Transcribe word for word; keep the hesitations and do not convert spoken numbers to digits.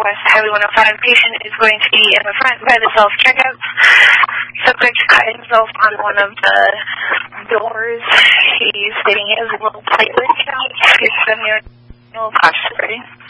West Highway one oh five. Patient is going to be in the front by the self-checkouts. Subject cut himself on one of the doors. He's stating he has a little platelet count. He's seven years old, cautious.